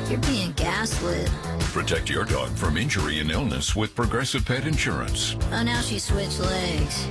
You're being gaslit. Protect your dog from injury and illness with Progressive Pet Insurance. Oh, now she switched legs.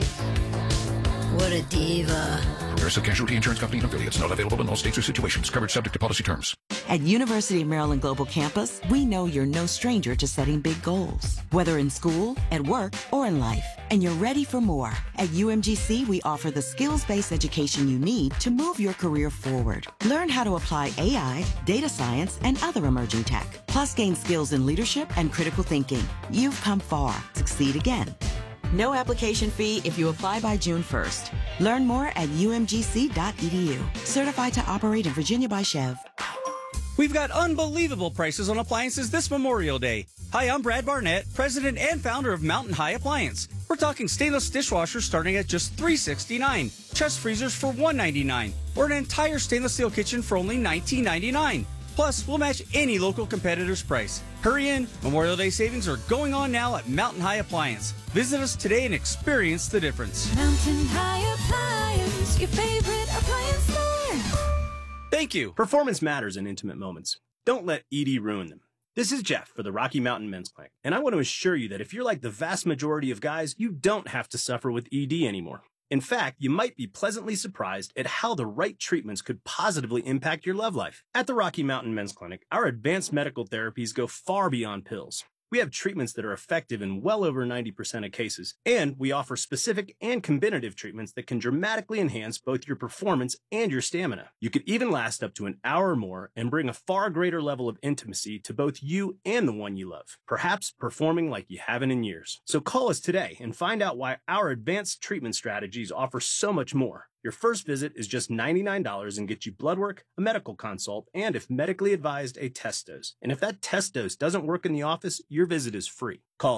What a diva. Progressive Casualty Insurance Company and affiliates. Not available in all states or situations. Coverage subject to policy terms. At University of Maryland Global Campus, we know you're no stranger to setting big goals, whether in school, at work, or in life. And you're ready for more. At UMGC, we offer the skills-based education you need to move your career forward. Learn how to apply AI, data science, and other emerging tech. Plus, gain skills in leadership and critical thinking. You've come far. Succeed again. No application fee if you apply by June 1st. Learn more at umgc.edu. Certified to operate in Virginia by Chev. We've got unbelievable prices on appliances this Memorial Day. Hi, I'm Brad Barnett, president and founder of Mountain High Appliance. We're talking stainless dishwashers starting at just $369, chest freezers for $199, or an entire stainless steel kitchen for only $19.99. Plus, we'll match any local competitor's price. Hurry in. Memorial Day savings are going on now at Mountain High Appliance. Visit us today and experience the difference. Mountain High Appliance, your favorite appliance store. Thank you. Performance matters in intimate moments. Don't let ED ruin them. This is Jeff for the Rocky Mountain Men's Clinic, and I want to assure you that if you're like the vast majority of guys, you don't have to suffer with ED anymore. In fact, you might be pleasantly surprised at how the right treatments could positively impact your love life. At the Rocky Mountain Men's Clinic, our advanced medical therapies go far beyond pills. We have treatments that are effective in well over 90% of cases, and we offer specific and combinative treatments that can dramatically enhance both your performance and your stamina. You could even last up to an hour or more and bring a far greater level of intimacy to both you and the one you love, perhaps performing like you haven't in years. So call us today and find out why our advanced treatment strategies offer so much more. Your first visit is just $99 and gets you blood work, a medical consult, and if medically advised, a test dose. And if that test dose doesn't work in the office, your visit is free. Call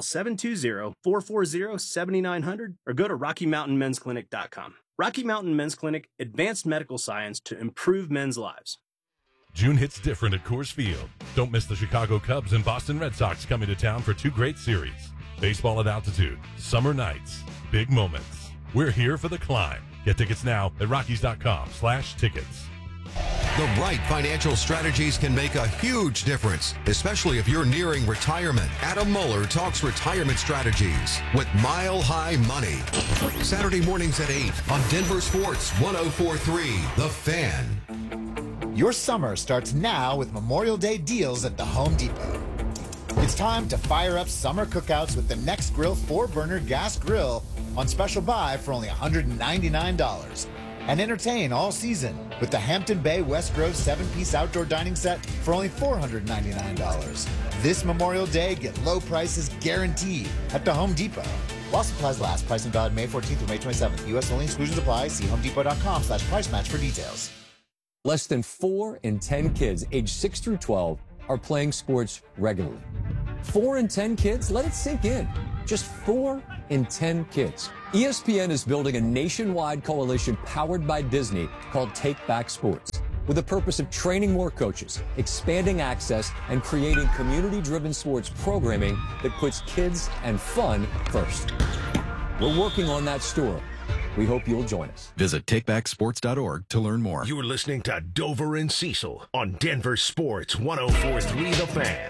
720-440-7900 or go to RockyMountainMen'sClinic.com. Rocky Mountain Men's Clinic, advanced medical science to improve men's lives. June hits different at Coors Field. Don't miss the Chicago Cubs and Boston Red Sox coming to town for two great series. Baseball at altitude, summer nights, big moments. We're here for the climb. Get tickets now at Rockies.com/tickets. The right financial strategies can make a huge difference, especially if you're nearing retirement. Adam Mueller talks retirement strategies with Mile High Money. Saturday mornings at 8 on Denver Sports 104.3 The Fan. Your summer starts now with Memorial Day deals at the Home Depot. It's time to fire up summer cookouts with the Next Grill 4-burner gas grill on special buy for only $199. And entertain all season with the Hampton Bay West Grove 7-piece outdoor dining set for only $499. This Memorial Day, get low prices guaranteed at the Home Depot. While supplies last, pricing valid May 14th through May 27th. U.S. only, exclusions apply. See homedepot.com/price match for details. Less than 4 in 10 kids aged 6 through 12 are playing sports regularly. 4 in 10 kids? Let it sink in. Just 4 in 10 kids. ESPN is building a nationwide coalition powered by Disney called Take Back Sports, with the purpose of training more coaches, expanding access, and creating community-driven sports programming that puts kids and fun first. We're working on that story. We hope you'll join us. Visit takebacksports.org to learn more. You're listening to Dover and Cecil on Denver Sports 104.3 The Fan.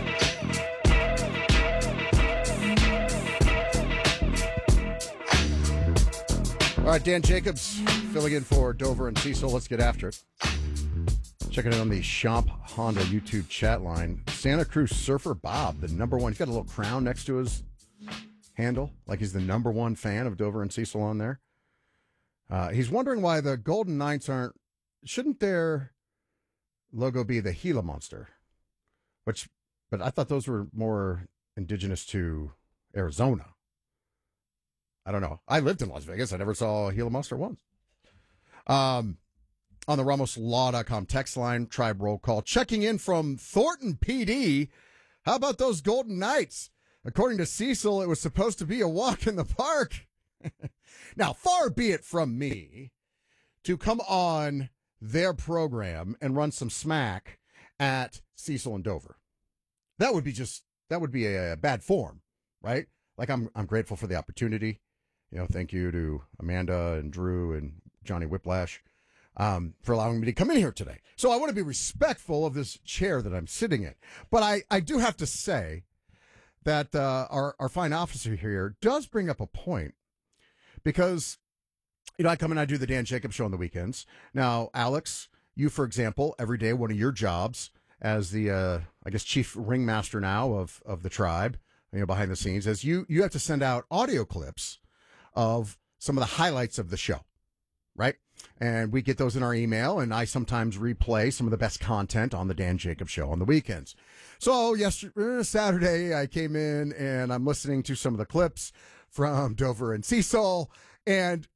All right, Dan Jacobs filling in for Dover and Cecil. Let's get after it. Checking it on the Champ Honda YouTube chat line. Santa Cruz Surfer Bob, the number one. He's got a little crown next to his handle, like he's the number one fan of Dover and Cecil on there. He's wondering why the Golden Knights shouldn't their logo be the Gila monster? But I thought those were more indigenous to Arizona. I don't know. I lived in Las Vegas. I never saw a Gila monster once. On the RamosLaw.com text line, tribe roll call. Checking in from Thornton PD. How about those Golden Knights? According to Cecil, it was supposed to be a walk in the park. Now, far be it from me to come on their program and run some smack at Cecil and Dover. That would be a bad form, right? Like I'm grateful for the opportunity. You know, thank you to Amanda and Drew and Johnny Whiplash. for allowing me to come in here today. So I want to be respectful of this chair that I'm sitting in. But I do have to say that our fine officer here does bring up a point, because, I come and I do the Dan Jacobs Show on the weekends. Now, Alex, you, for example, every day, one of your jobs as the, chief ringmaster now of the tribe, behind the scenes, is you have to send out audio clips of some of the highlights of the show, right? And we get those in our email, and I sometimes replay some of the best content on the Dan Jacobs Show on the weekends. So Saturday, I came in and I'm listening to some of the clips from Dover and Cecil, and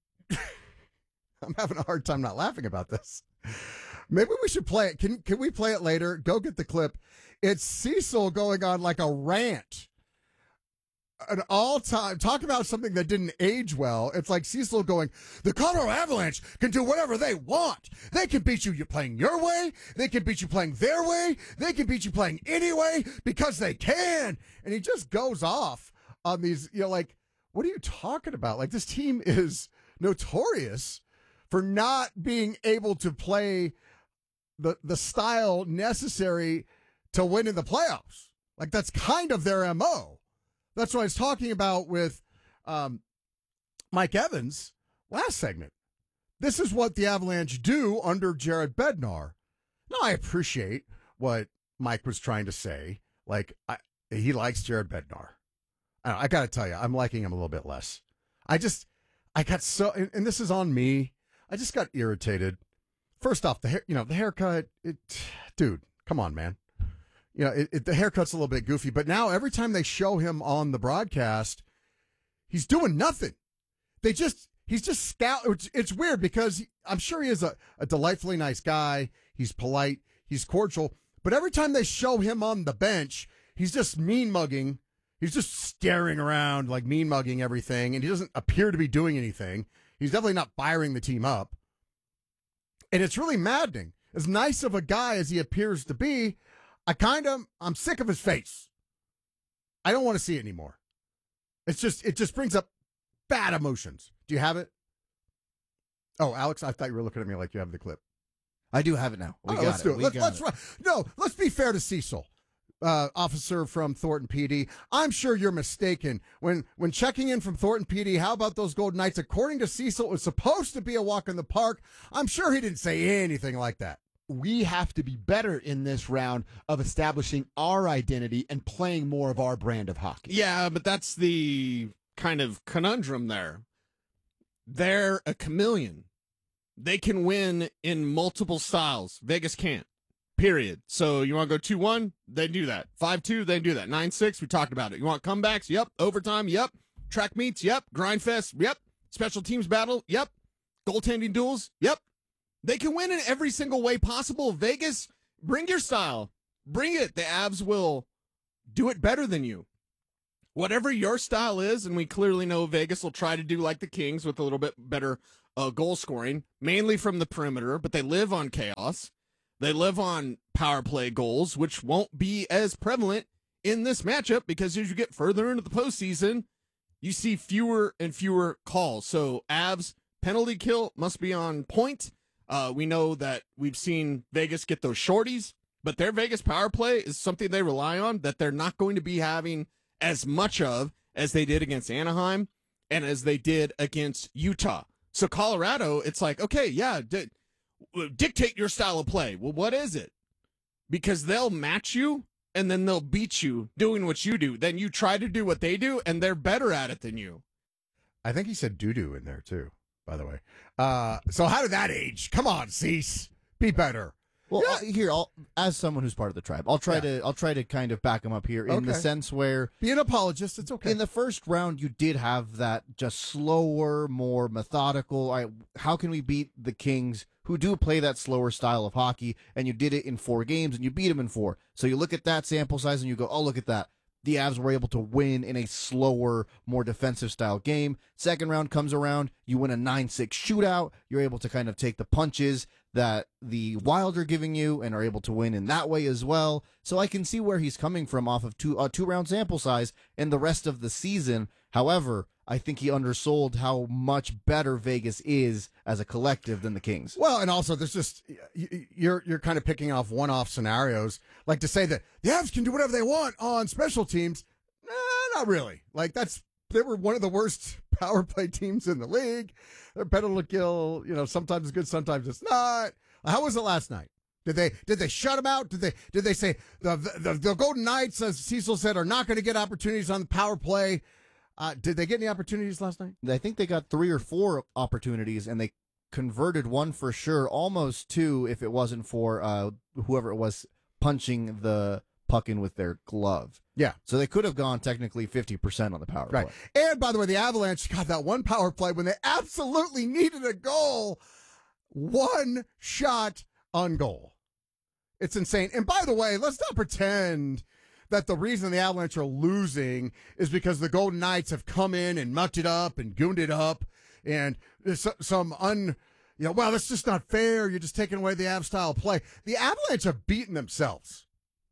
I'm having a hard time not laughing about this. Maybe we should play it. Can we play it later? Go get the clip. It's Cecil going on like a rant. An all-time, talk about something that didn't age well. It's like Cecil going, the Colorado Avalanche can do whatever they want. They can beat you playing your way. They can beat you playing their way. They can beat you playing any way because they can. And he just goes off on these, like, what are you talking about? Like, this team is notorious for not being able to play the style necessary to win in the playoffs. Like, that's kind of their MO. That's what I was talking about with Mike Evans last segment. This is what the Avalanche do under Jared Bednar. Now, I appreciate what Mike was trying to say. Like, he likes Jared Bednar. I got to tell you, I'm liking him a little bit less. I got so, and this is on me, I just got irritated. First off, the haircut, dude, come on, man. The haircut's a little bit goofy, but now every time they show him on the broadcast, he's doing nothing. He's just scout. It's weird because I'm sure he is a delightfully nice guy. He's polite. He's cordial. But every time they show him on the bench, he's just mean mugging. He's just staring around, like mean mugging everything, and he doesn't appear to be doing anything. He's definitely not firing the team up. And it's really maddening. As nice of a guy as he appears to be, I'm sick of his face. I don't want to see it anymore. It just brings up bad emotions. Do you have it? Oh, Alex, I thought you were looking at me like you have the clip. I do have it now. Let's do it. Let's be fair to Cecil, officer from Thornton PD. I'm sure you're mistaken. When checking in from Thornton PD, how about those Golden Knights? According to Cecil, it was supposed to be a walk in the park. I'm sure he didn't say anything like that. We have to be better in this round of establishing our identity and playing more of our brand of hockey. Yeah, but that's the kind of conundrum there. They're a chameleon. They can win in multiple styles. Vegas can't. Period. So you want to go 2-1? They do that. 5-2? They do that. 9-6? We talked about it. You want comebacks? Yep. Overtime? Yep. Track meets? Yep. Grind fest? Yep. Special teams battle? Yep. Goaltending duels? Yep. They can win in every single way possible. Vegas, bring your style. Bring it. The Avs will do it better than you. Whatever your style is, and we clearly know Vegas will try to do like the Kings with a little bit better goal scoring, mainly from the perimeter, but they live on chaos. They live on power play goals, which won't be as prevalent in this matchup because as you get further into the postseason, you see fewer and fewer calls. So Avs penalty kill must be on point. We know that we've seen Vegas get those shorties, but their Vegas power play is something they rely on that they're not going to be having as much of as they did against Anaheim and as they did against Utah. So Colorado, it's like, okay, yeah, dictate your style of play. Well, what is it? Because they'll match you and then they'll beat you doing what you do. Then you try to do what they do and they're better at it than you. I think he said doo-doo in there too, by the way. So how did that age? Come on, Cease. Be better. Well, yeah. As someone who's part of the tribe, I'll try to kind of back him up here in the sense where be an apologist. It's okay. In the first round, you did have that just slower, more methodical. All right, how can we beat the Kings who do play that slower style of hockey? And you did it in 4 games, and you beat them in 4. So you look at that sample size, and you go, "Oh, look at that." The Avs were able to win in a slower, more defensive style game. Second round comes around, you win a 9-6 shootout. You're able to kind of take the punches that the Wild are giving you and are able to win in that way as well. So I can see where he's coming from off of 2 round sample size and the rest of the season. However, I think he undersold how much better Vegas is as a collective than the Kings. Well, and also there's just you're kind of picking off one-off scenarios, like to say that the Avs can do whatever they want on special teams. Not really. Like they were one of the worst power play teams in the league. Their penalty kill, sometimes it's good, sometimes it's not. How was it last night? Did they shut them out? Did they say the Golden Knights, as Cecil said, are not going to get opportunities on the power play? Did they get any opportunities last night? I think they got 3 or 4 opportunities, and they converted one for sure, almost 2 if it wasn't for whoever it was punching the puck in with their glove. Yeah. So they could have gone technically 50% on the power play. Right. And by the way, the Avalanche got that one power play when they absolutely needed a goal. One shot on goal. It's insane. And by the way, let's not pretend that the reason the Avalanche are losing is because the Golden Knights have come in and mucked it up and gooned it up, and there's well, that's just not fair. You're just taking away the Av style play. The Avalanche have beaten themselves.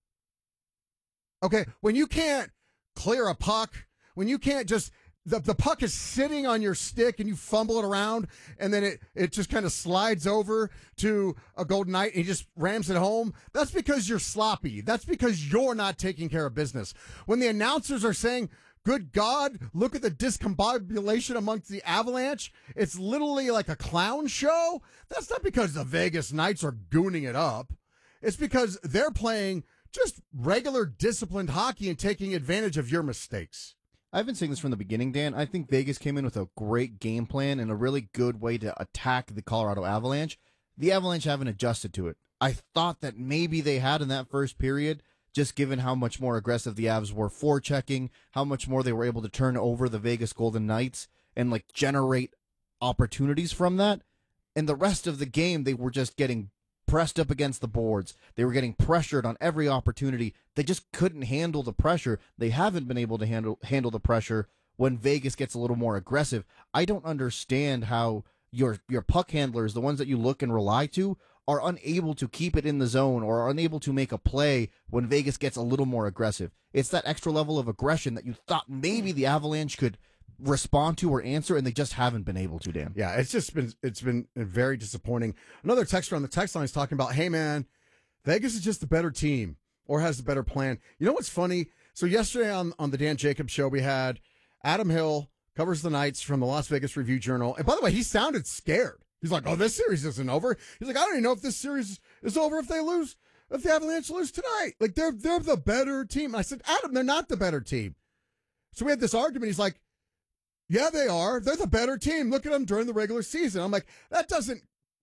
Okay, when you can't clear a puck, when you can't just the puck is sitting on your stick and you fumble it around, and then it just kind of slides over to a Golden Knight and he just rams it home. That's because you're sloppy. That's because you're not taking care of business. When the announcers are saying, good God, look at the discombobulation amongst the Avalanche, it's literally like a clown show. That's not because the Vegas Knights are gooning it up. It's because they're playing just regular disciplined hockey and taking advantage of your mistakes. I've been saying this from the beginning, Dan. I think Vegas came in with a great game plan and a really good way to attack the Colorado Avalanche. The Avalanche haven't adjusted to it. I thought that maybe they had in that first period, just given how much more aggressive the Avs were forechecking, how much more they were able to turn over the Vegas Golden Knights and generate opportunities from that. And the rest of the game, they were just getting pressed up against the boards. They were getting pressured on every opportunity. They just couldn't handle the pressure. They haven't been able to handle the pressure when Vegas gets a little more aggressive. I don't understand how your puck handlers, the ones that you look and rely to, are unable to keep it in the zone or are unable to make a play when Vegas gets a little more aggressive. It's that extra level of aggression that you thought maybe the Avalanche could respond to or answer, and they just haven't been able to, Dan. Yeah, it's been very disappointing. Another texter on the text line is talking about, hey man, Vegas is just the better team or has the better plan. You know what's funny? So yesterday on the Dan Jacobs show, we had Adam Hill, covers the Knights from the Las Vegas Review-Journal. And by the way, he sounded scared. He's like, oh, this series isn't over. He's like, I don't even know if this series is over if the Avalanche lose tonight. Like, they're the better team. I said, Adam, they're not the better team. So we had this argument. He's like, yeah, they are. They're the better team. Look at them during the regular season. I'm like, that doesn't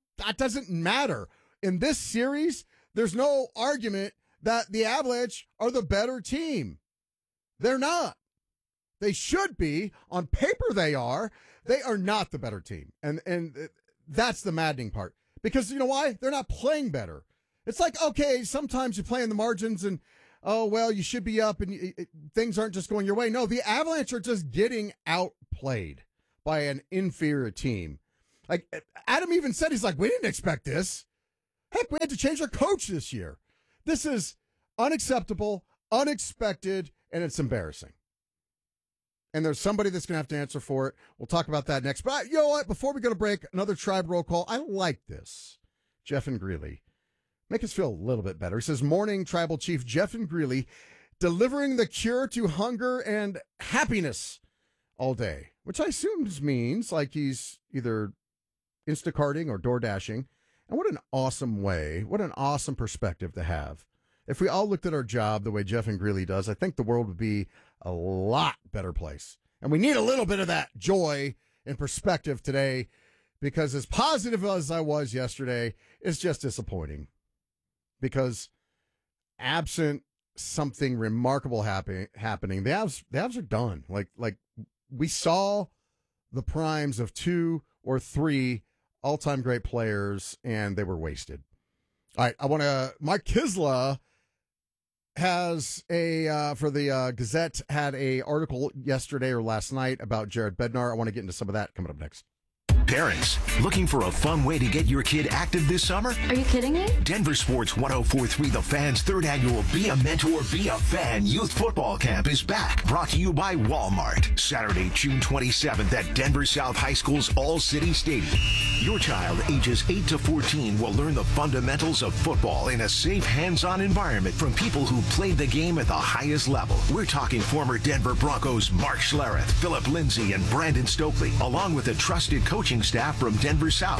matter. In this series, there's no argument that the Avalanche are the better team. They're not. They should be. On paper, they are. They are not the better team. And that's the maddening part. Because you know why? They're not playing better. It's like, okay, sometimes you play in the margins and, oh, well, you should be up and things aren't just going your way. No, the Avalanche are just getting outplayed by an inferior team. Like, Adam even said, he's like, we didn't expect this. Heck, we had to change our coach this year. This is unacceptable, unexpected, and it's embarrassing. And there's somebody that's going to have to answer for it. We'll talk about that next. But you know what? Before we go to break, another Tribe roll call. I like this. Jeff and Greeley. Make us feel a little bit better. He says, morning, Tribal Chief Jeff and Greeley, delivering the cure to hunger and happiness all day, which I assume means like he's either Instacarting or door dashing. And what an awesome way, what an awesome perspective to have. If we all looked at our job the way Jeff and Greeley does, I think the world would be a lot better place. And we need a little bit of that joy and perspective today, because as positive as I was yesterday, it's just disappointing. Because absent something remarkable happening, the Avs are done. Like we saw the primes of 2 or 3 all-time great players, and they were wasted. All right, Mike Kisla has for the Gazette, had a article yesterday or last night about Jared Bednar. I want to get into some of that coming up next. Parents, looking for a fun way to get your kid active this summer? Are you kidding me? Denver Sports 104.3 The Fan's third annual Be a Mentor, Be a Fan Youth Football Camp is back. Brought to you by Walmart. Saturday, June 27th at Denver South High School's All-City Stadium. Your child, ages 8 to 14, will learn the fundamentals of football in a safe, hands-on environment from people who played the game at the highest level. We're talking former Denver Broncos Mark Schlereth, Philip Lindsay, and Brandon Stokely, along with a trusted coaching staff from Denver South.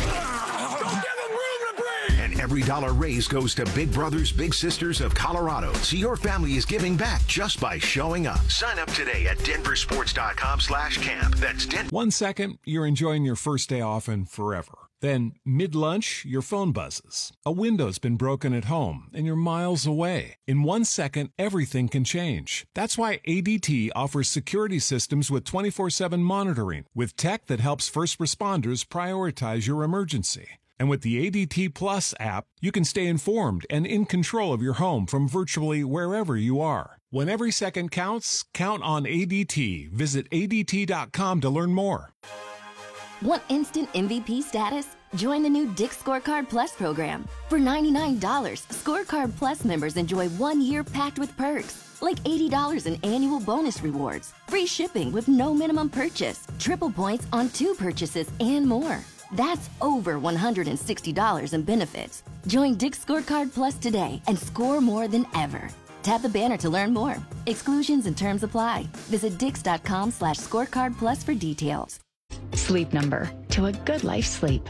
And every dollar raised goes to Big Brothers Big Sisters of Colorado. So your family is giving back just by showing up. Sign up today at denversports.com/camp. That's 1 second, you're enjoying your first day off and forever. Then, mid-lunch, your phone buzzes. A window's been broken at home, and you're miles away. In 1 second, everything can change. That's why ADT offers security systems with 24/7 monitoring, with tech that helps first responders prioritize your emergency. And with the ADT Plus app, you can stay informed and in control of your home from virtually wherever you are. When every second counts, count on ADT. Visit ADT.com to learn more. Want instant MVP status? Join the new Dick's Scorecard Plus program. For $99, Scorecard Plus members enjoy 1 year packed with perks, like $80 in annual bonus rewards, free shipping with no minimum purchase, triple points on 2 purchases, and more. That's over $160 in benefits. Join Dick's Scorecard Plus today and score more than ever. Tap the banner to learn more. Exclusions and terms apply. Visit dix.com/scorecard plus for details. Sleep Number, to a good life sleep.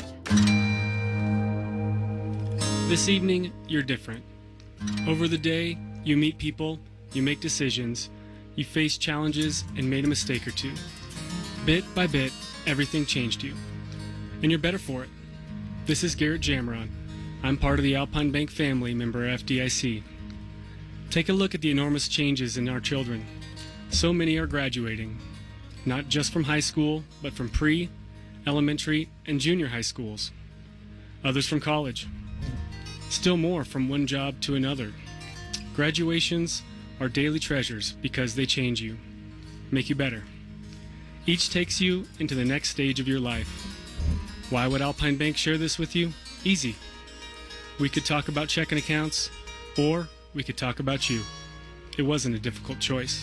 This evening, you're different. Over the day, you meet people, you make decisions, you face challenges and made a mistake or two. Bit by bit, everything changed you. And you're better for it. This is Garrett Jamron. I'm part of the Alpine Bank family, member FDIC. Take a look at the enormous changes in our children. So many are graduating, not just from high school, but from pre, elementary, and junior high schools. Others from college. Still more from one job to another. Graduations are daily treasures because they change you, make you better. Each takes you into the next stage of your life. Why would Alpine Bank share this with you? Easy. We could talk about checking accounts, or we could talk about you. It wasn't a difficult choice.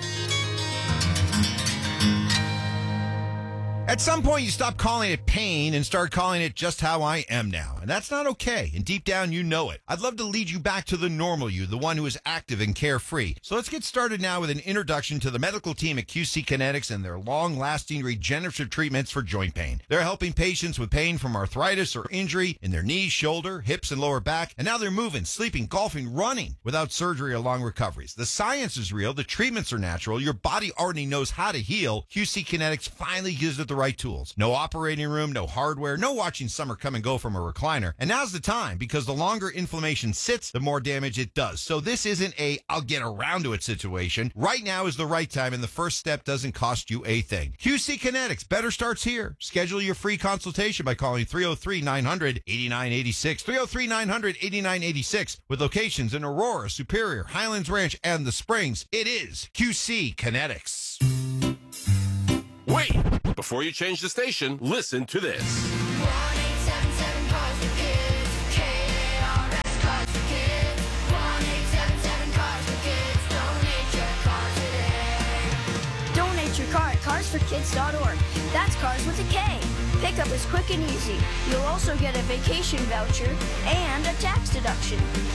At some point, you stop calling it pain and start calling it just how I am now. And that's not okay. And deep down, you know it. I'd love to lead you back to the normal you, the one who is active and carefree. So let's get started now with an introduction to the medical team at QC Kinetics and their long-lasting regenerative treatments for joint pain. They're helping patients with pain from arthritis or injury in their knees, shoulder, hips, and lower back. And now they're moving, sleeping, golfing, running without surgery or long recoveries. The science is real. The treatments are natural. Your body already knows how to heal. QC Kinetics finally gives it the right tools. No operating room, no hardware, no watching summer come and go from a recliner. And now's the time, because the longer inflammation sits, the more damage it does. So this isn't a I'll get around to it situation. Right now is the right time, and the first step doesn't cost you a thing. QC Kinetics, better starts here. Schedule your free consultation by calling 303-900-8986. 303-900-8986 with locations in Aurora, Superior, Highlands Ranch, and the Springs. It is QC Kinetics. Wait! Before you change the station, listen to this. 1-877 Cars for Kids. KARS Cars for Kids. 1-877 Cars for Kids. Donate your car today. Donate your car at carsforkids.org. That's cars with a K. Pickup is quick and easy. You'll also get a vacation voucher and a tax deduction.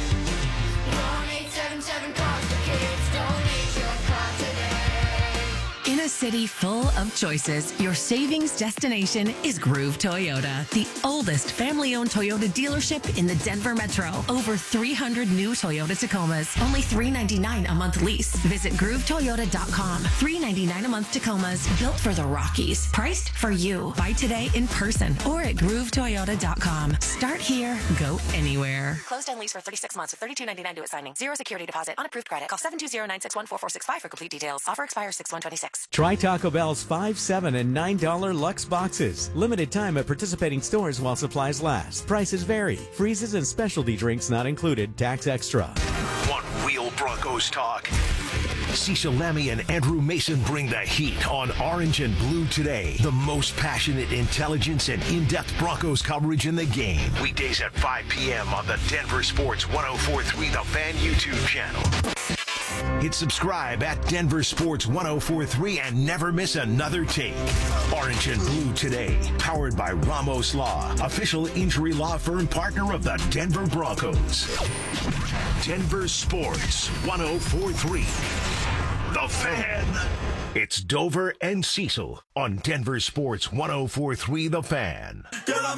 1-877 Cars for Kids. Donate your car today. In a city full of choices, your savings destination is Groove Toyota, the oldest family-owned Toyota dealership in the Denver Metro. Over 300 new Toyota Tacomas, only $399 a month lease. Visit GrooveToyota.com. $399 a month Tacomas, built for the Rockies. Priced for you. Buy today in person or at GrooveToyota.com. Start here, go anywhere. Closed and lease for 36 months with $32.99 due at signing. Zero security deposit. Unapproved credit. Call 720-961-4465 for complete details. Offer expires 6/126. Try Taco Bell's $5, $7, and $9 Lux boxes. Limited time at participating stores while supplies last. Prices vary. Freezes and specialty drinks not included. Tax extra. One Wheel Broncos talk. Cecil Lemmy and Andrew Mason bring the heat on Orange and Blue Today. The most passionate intelligence and in-depth Broncos coverage in the game. Weekdays at 5 p.m. on the Denver Sports 104.3 The Fan YouTube channel. Hit subscribe at Denver Sports 104.3 and never miss another take. Orange and Blue Today, powered by Ramos Law, official injury law firm partner of the Denver Broncos. Denver Sports 104.3. The Fan. It's Dover and Cecil on Denver Sports 104.3 The Fan.